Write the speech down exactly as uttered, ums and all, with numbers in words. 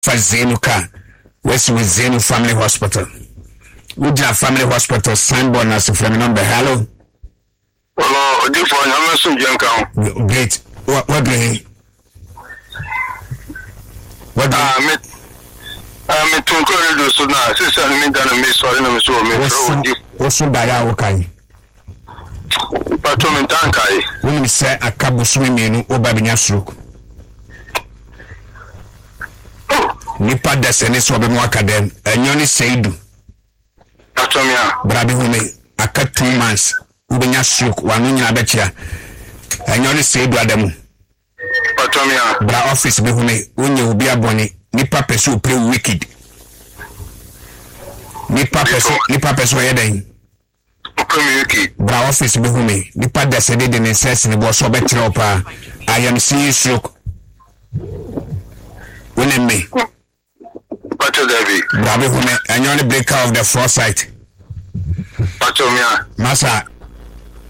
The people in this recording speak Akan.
for Zenuka. West with Zenu Family Hospital. We do Family Hospital signboard as a family number. Hello. Hello, different. I'm some young. Great. What what do you? What do you? I'm a two corridors so now. Sister, me done me so I know so me. What's so bad? Okay. Patrol tankai. When we say a cabo swimming over the stroke. Nipa desene so be mo akadem anyoni seidu atomia brabi home aka two months ubenya stroke wanu nyina bechia anyoni seidu adamu atomia bra office be home onye obi aboni nipa peso pre wicked nipa peso nipa peso yeden pre wicked bra office be home nipa desene de ne sense ne bo so betire opa I am seeing stroke when me Patrol David brabi home anyoni breaker of the foresight atomia masa